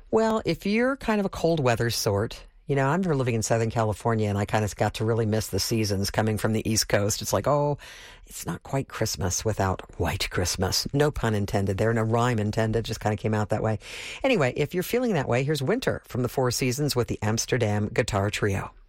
Well, if you're kind of a cold weather sort, I'm living in Southern California and I kind of got to really miss the seasons coming from the East Coast. It's like, oh, it's not quite Christmas without white Christmas. No pun intended there, no rhyme intended, just kind of came out that way. Anyway, if you're feeling that way, here's Winter from the Four Seasons with the Amsterdam Guitar Trio.